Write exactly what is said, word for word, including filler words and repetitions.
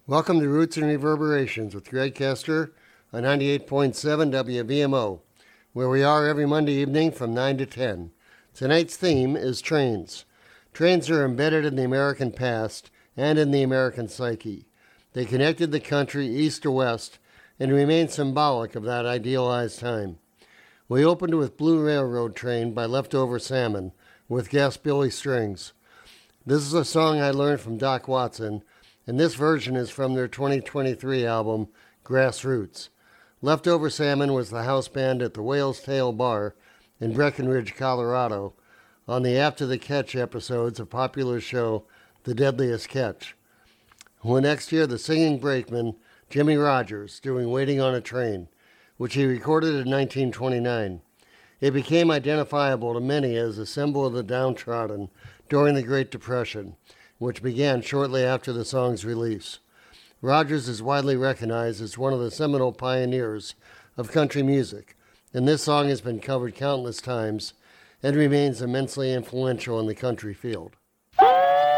Welcome to Roots and Reverberations with Greg Kester on ninety-eight point seven W V M O, where we are every Monday evening from nine to ten. Tonight's theme is trains. Trains are embedded in the American past and in the American psyche. They connected the country east to west and remain symbolic of that idealized time. We opened with Blue Railroad Train by Leftover Salmon with guest Billy Strings. This is a song I learned from Doc Watson, and this version is from their twenty twenty-three album, Grassroots. Leftover Salmon was the house band at the Whale's Tail Bar in Breckenridge, Colorado, on the After the Catch episodes of popular show The Deadliest Catch. When next year, the singing brakeman, Jimmy Rogers, doing Waiting on a Train, which he recorded in nineteen twenty-nine. It became identifiable to many as a symbol of the downtrodden during the Great Depression, which began shortly after the song's release. Rogers is widely recognized as one of the seminal pioneers of country music, and this song has been covered countless times and remains immensely influential in the country field.